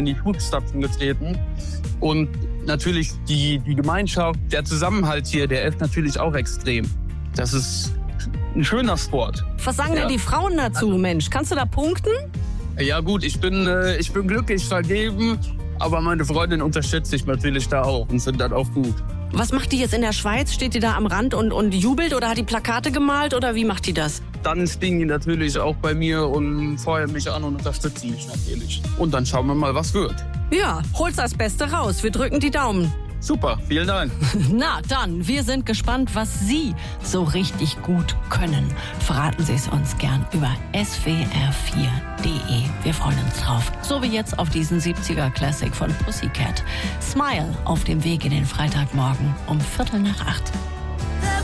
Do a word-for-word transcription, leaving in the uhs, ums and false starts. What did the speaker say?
in die Fußstapfen getreten. Und natürlich die, die Gemeinschaft, der Zusammenhalt hier, der ist natürlich auch extrem. Das ist ein schöner Sport. Was sagen ja. denn die Frauen dazu, Mensch? Kannst du da punkten? Ja gut, ich bin, äh, ich bin glücklich vergeben, aber meine Freundin unterstützt sich natürlich da auch und sind dann auch gut. Was macht die jetzt in der Schweiz? Steht die da am Rand und, und jubelt oder hat die Plakate gemalt oder wie macht die das? Dann stehen die natürlich auch bei mir und feuern mich an und unterstützen mich natürlich. Und dann schauen wir mal, was wird. Ja, holst das Beste raus. Wir drücken die Daumen. Super, vielen Dank. Na dann, wir sind gespannt, was Sie so richtig gut können. Verraten Sie es uns gern über S W R vier punkt de. Wir freuen uns drauf. So wie jetzt auf diesen siebziger Classic von Pussycat. Smile auf dem Weg in den Freitagmorgen um Viertel nach acht.